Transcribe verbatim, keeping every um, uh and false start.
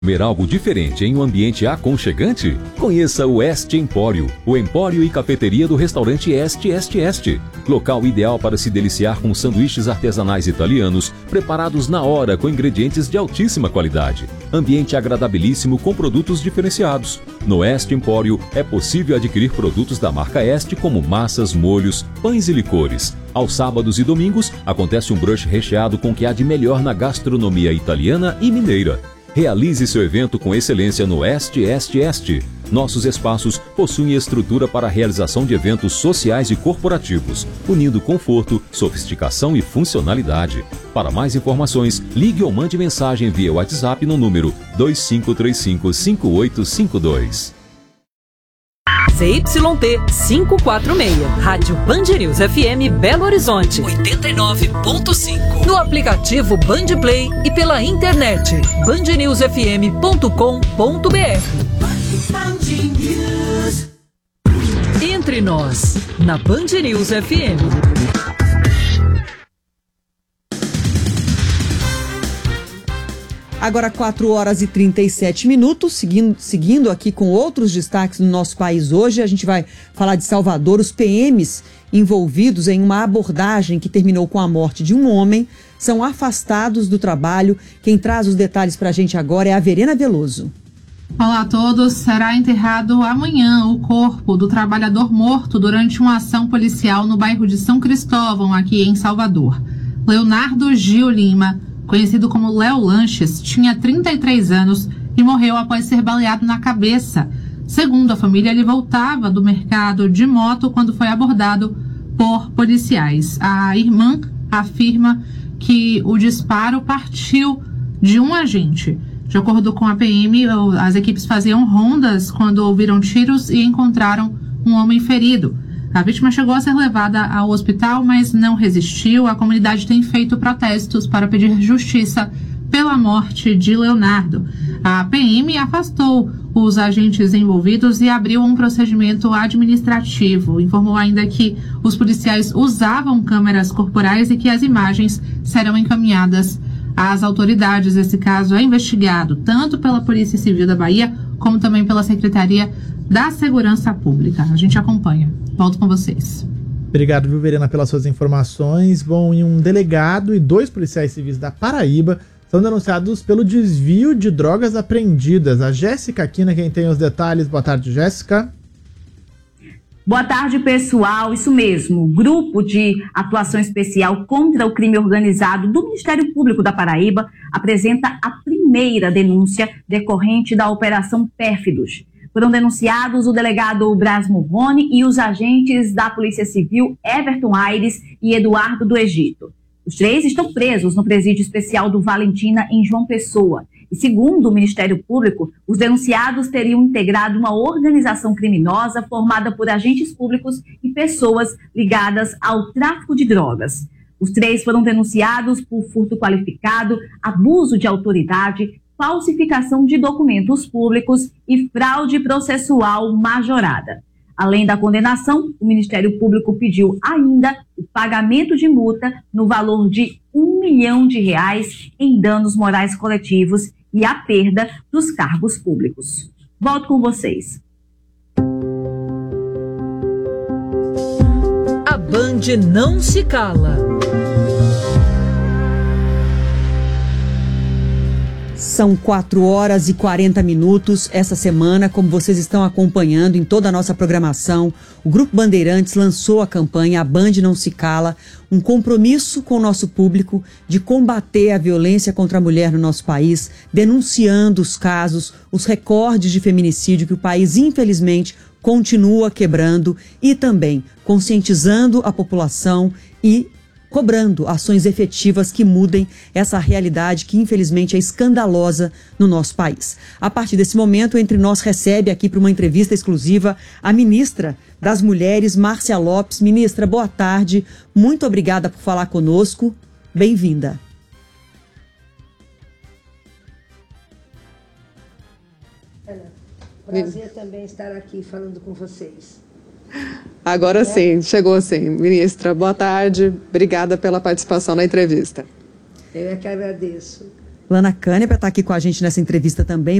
Ver algo diferente em um ambiente aconchegante? Conheça o Este Empório, o empório e cafeteria do restaurante Este Este Este. Local ideal para se deliciar com sanduíches artesanais italianos, preparados na hora com ingredientes de altíssima qualidade. Ambiente agradabilíssimo com produtos diferenciados. No Este Empório é possível adquirir produtos da marca Este como massas, molhos, pães e licores. Aos sábados e domingos acontece um brunch recheado com o que há de melhor na gastronomia italiana e mineira. Realize seu evento com excelência no Este Este Este. Nossos espaços possuem estrutura para a realização de eventos sociais e corporativos, unindo conforto, sofisticação e funcionalidade. Para mais informações, ligue ou mande mensagem via WhatsApp no número dois cinco três cinco, cinco oito cinco dois. Z Y T quinhentos e quarenta e seis, Rádio Band News F M Belo Horizonte, oitenta e nove ponto cinco. No aplicativo Band Play e pela internet, band news f m ponto com ponto b r. Entre nós, na Band News F M. Agora quatro horas e trinta e sete minutos, seguindo, seguindo aqui com outros destaques no nosso país hoje, a gente vai falar de Salvador. Os P Ms envolvidos em uma abordagem que terminou com a morte de um homem são afastados do trabalho. Quem traz os detalhes para a gente agora é a Verena Veloso. Olá a todos. Será enterrado amanhã o corpo do trabalhador morto durante uma ação policial no bairro de São Cristóvão, aqui em Salvador. Leonardo Gil Lima, conhecido como Léo Lanches, tinha trinta e três anos e morreu após ser baleado na cabeça. Segundo a família, ele voltava do mercado de moto quando foi abordado por policiais. A irmã afirma que o disparo partiu de um agente. De acordo com a P M, as equipes faziam rondas quando ouviram tiros e encontraram um homem ferido. A vítima chegou a ser levada ao hospital, mas não resistiu. A comunidade tem feito protestos para pedir justiça pela morte de Leonardo. A P M afastou os agentes envolvidos e abriu um procedimento administrativo. Informou ainda que os policiais usavam câmeras corporais e que as imagens serão encaminhadas às autoridades. Esse caso é investigado tanto pela Polícia Civil da Bahia como também pela Secretaria da Segurança Pública. A gente acompanha. Volto com vocês. Obrigado, viu, Verena, pelas suas informações. Bom, e um delegado e dois policiais civis da Paraíba são denunciados pelo desvio de drogas apreendidas. A Jéssica Aquina, quem tem os detalhes. Boa tarde, Jéssica. Boa tarde, pessoal. Isso mesmo. O Grupo de Atuação Especial contra o Crime Organizado do Ministério Público da Paraíba apresenta a primeira denúncia decorrente da Operação Pérfidos. Foram denunciados o delegado Brasmo Rony e os agentes da Polícia Civil Everton Aires e Eduardo do Egito. Os três estão presos no presídio especial do Valentina, em João Pessoa. E segundo o Ministério Público, os denunciados teriam integrado uma organização criminosa formada por agentes públicos e pessoas ligadas ao tráfico de drogas. Os três foram denunciados por furto qualificado, abuso de autoridade, falsificação de documentos públicos e fraude processual majorada. Além da condenação, o Ministério Público pediu ainda o pagamento de multa no valor de um milhão de reais em danos morais coletivos e a perda dos cargos públicos. Volto com vocês. A Band não se cala. São quatro horas e quarenta minutos. Essa semana, como vocês estão acompanhando em toda a nossa programação, o Grupo Bandeirantes lançou a campanha A Band Não Se Cala, um compromisso com o nosso público de combater a violência contra a mulher no nosso país, denunciando os casos, os recordes de feminicídio que o país, infelizmente, continua quebrando e também conscientizando a população e cobrando ações efetivas que mudem essa realidade que, infelizmente, é escandalosa no nosso país. A partir desse momento, Entre Nós recebe aqui para uma entrevista exclusiva a ministra das Mulheres, Márcia Lopes. Ministra, boa tarde. Muito obrigada por falar conosco. Bem-vinda. Prazer também estar aqui falando com vocês. Agora sim, chegou sim. Ministra, boa tarde. Obrigada pela participação na entrevista. Eu é que agradeço. Lana Cânipa está aqui com a gente nessa entrevista também.